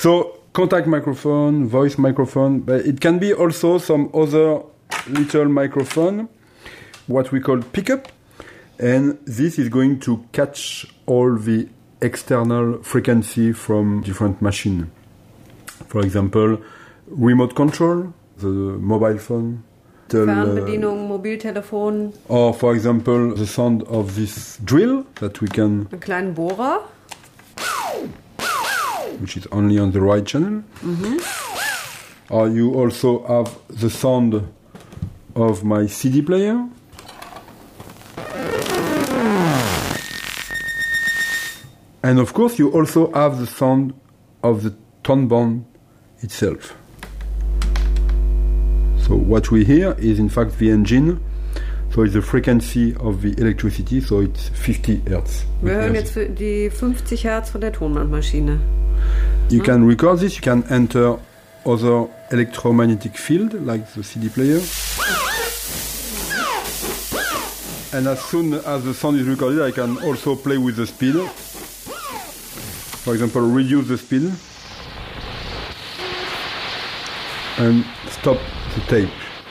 So contact microphone, voice microphone, but it can be also some other little microphone, what we call pickup, and this is going to catch all the external frequency from different machine. For example, remote control, the mobile phone. Fernbedienung, Mobiltelefon. Or for example, the sound of this drill that we can... Einen kleinen Bohrer. Which is only on the right channel. Mm-hmm. Or you also have the sound of my CD player. And of course, you also have the sound of the toneband itself. So what we hear is in fact the engine. So it's the frequency of the electricity, so it's 50 Hertz. Wir hören jetzt die 50 Hertz von der Tonbandmaschine. You can record this, you can enter other electromagnetic field, like the CD player. And as soon as the sound is recorded, I can also play with the speed. For example, reduce the speed. And stop the tape.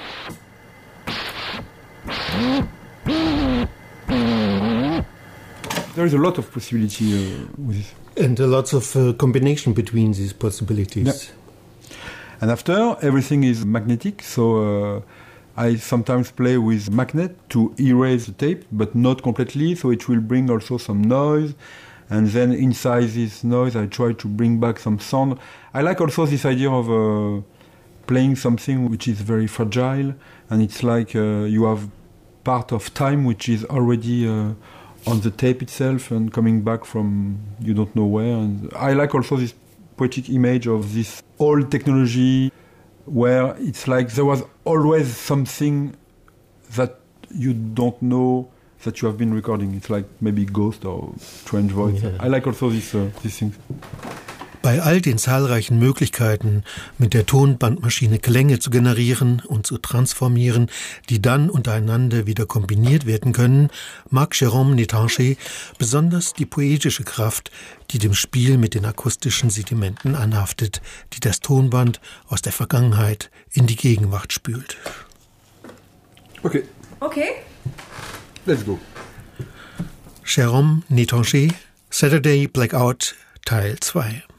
There is a lot of possibility with this. And a lot of combination between these possibilities. Yeah. And after, everything is magnetic, so I sometimes play with magnet to erase the tape, but not completely, so it will bring also some noise. And then inside this noise, I try to bring back some sound. I like also this idea of playing something which is very fragile, and it's like you have part of time which is already on the tape itself and coming back from you don't know where. And I like also this poetic image of this old technology where it's like there was always something that you don't know that you have been recording. It's like maybe ghost or strange voice. Yeah. I like also these things. Bei all den zahlreichen Möglichkeiten, mit der Tonbandmaschine Klänge zu generieren und zu transformieren, die dann untereinander wieder kombiniert werden können, mag Jérôme Nétanché besonders die poetische Kraft, die dem Spiel mit den akustischen Sedimenten anhaftet, die das Tonband aus der Vergangenheit in die Gegenwart spült. Okay. Let's go. Jérôme Nétanché, Saturday Blackout, Teil 2.